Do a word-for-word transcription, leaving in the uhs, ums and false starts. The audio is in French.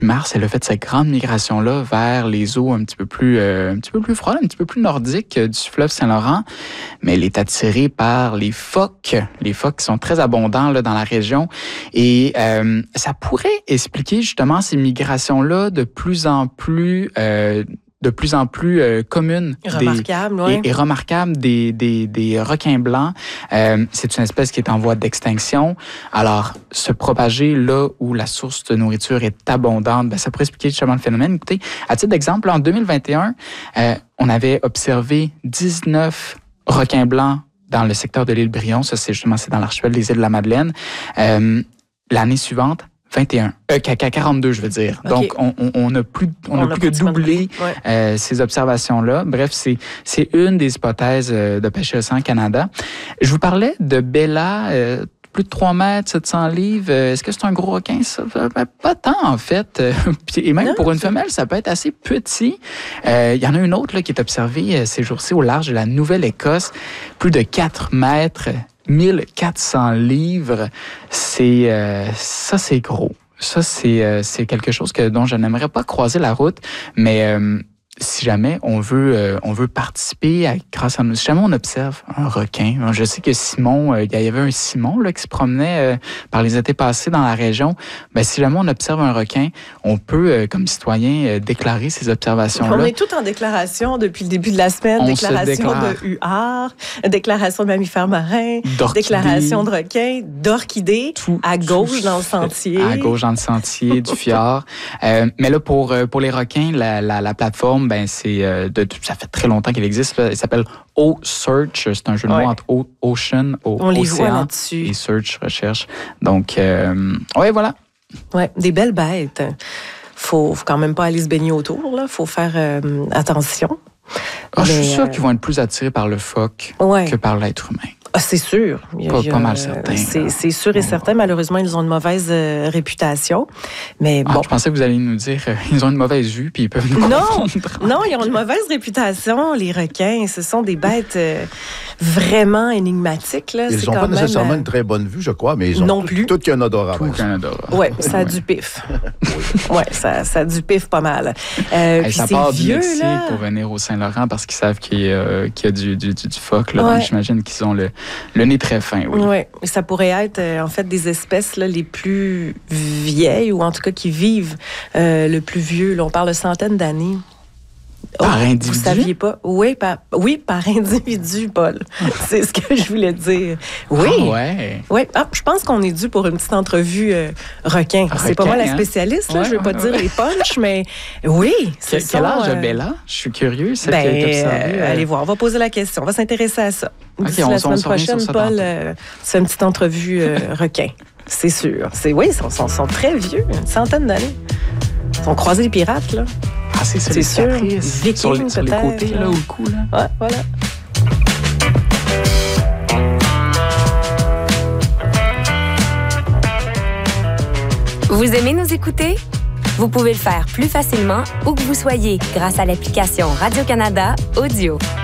mars, elle a fait cette grande migration-là vers les eaux un petit peu plus, euh, un petit peu plus froides, un petit peu plus nordiques euh, du fleuve Saint-Laurent. Mais elle est attirée par les phoques. Les phoques qui sont très abondants là, dans la région. Et euh, ça pourrait expliquer justement ces migrations-là de plus en plus... Euh, de plus en plus euh, commune remarquable, des, ouais. et, et remarquable des, des, des requins blancs. Euh, c'est une espèce qui est en voie d'extinction. Alors, se propager là où la source de nourriture est abondante, ben, ça pourrait expliquer justement le phénomène. Écoutez, à titre d'exemple, en deux mille vingt et un, euh, on avait observé dix-neuf requins blancs dans le secteur de l'île Brion. Ça, c'est justement c'est dans l'archipel des îles de la Madeleine. Euh, l'année suivante, vingt et un. Euh, quarante-deux, je veux dire. Okay. Donc, on, on, on a plus, on, on a plus que doublé ouais. euh, ces observations-là. Bref, c'est, c'est une des hypothèses euh, de pêche océan Canada. Je vous parlais de Bella, euh, plus de trois mètres, sept cents livres. Euh, est-ce que c'est un gros requin, ça? Ben, pas tant, en fait. Et même non, pour une femelle, ça peut être assez petit. Euh, il y en a une autre là, qui est observée euh, ces jours-ci au large de la Nouvelle-Écosse. Plus de quatre mètres. mille quatre cents livres, c'est euh, ça c'est gros. Ça c'est euh, c'est quelque chose que dont je n'aimerais pas croiser la route, mais euh, si jamais on veut euh, on veut participer à, grâce à nous, si jamais on observe un requin, je sais que Simon, euh, il y avait un Simon là qui se promenait euh, par les étés passés dans la région. Ben si jamais on observe un requin, on peut euh, comme citoyen euh, déclarer ces observations-là. On est tout en déclaration depuis le début de la semaine, on déclaration de huards, déclaration de mammifères marins, d'orchidées, déclaration de requins, d'orchidées, tout, à gauche tout, dans le sentier, à gauche dans le sentier du fjord. Euh, mais là pour pour les requins, la la, la plateforme ben c'est euh, de, ça fait très longtemps qu'elle existe. Là. Elle s'appelle O-Search. C'est un jeu de mots ouais. entre o, Ocean, o, On les voit Océan là-dessus. Et Search, recherche. Donc, euh, ouais, voilà. Ouais, des belles bêtes. Faut, faut quand même pas aller se baigner autour. Là. Faut faire euh, attention. Ah, je suis sûr euh... qu'ils vont être plus attirés par le phoque ouais. que par l'être humain. Ah, c'est sûr. Il y a, pas, il y a, pas mal certain. C'est, c'est sûr et certain. Malheureusement, ils ont une mauvaise euh, réputation. Mais bon. Ah, je pensais que vous alliez nous dire euh, ils ont une mauvaise vue puis ils peuvent nous Non, confondre. non, ils ont une mauvaise réputation, les requins. Ce sont des bêtes euh, vraiment énigmatiques. Là. Ils n'ont pas même, nécessairement euh... une très bonne vue, je crois, mais ils ont non tout, plus. tout qu'un odorat. Tout qu'un odorat. Oui, ça a du pif. Oui, ça, ça a du pif pas mal. Euh, hey, ça c'est part vieux, du Mexique là. Pour venir au Saint-Laurent parce qu'ils savent qu'il y a, qu'il y a du, du, du, du phoque. Là. Ouais. Donc, j'imagine qu'ils ont le, le nez très fin. Oui, ouais. Ça pourrait être euh, en fait des espèces là, les plus vieilles ou en tout cas qui vivent euh, le plus vieux. Là, on parle de centaines d'années. Par oh, individu? Vous saviez pas? Oui, par, oui, par individu, Paul. C'est ce que je voulais dire. Oui. Ah ouais. Oui. Ah, je pense qu'on est dû pour une petite entrevue euh, requin. requin. C'est pas moi la spécialiste, là. Ouais, je veux pas ouais, dire ouais. les punchs, mais oui. C'est que, quel âge a euh... Bella? Je suis curieux. C'est ben, qui a été observé, euh, allez voir, on va poser la question. On va s'intéresser à ça. Okay, on, la on, semaine on prochaine, Paul, euh, c'est une petite entrevue euh, requin. C'est sûr. C'est, oui, ils sont, sont, sont très vieux, une centaine d'années. Ils ont croisé les pirates, là. Ah, c'est, c'est sûr. Viking, sur les, sur les côtés, là, ou le cou, là. Ouais, voilà. Vous aimez nous écouter? Vous pouvez le faire plus facilement où que vous soyez grâce à l'application Radio-Canada Audio.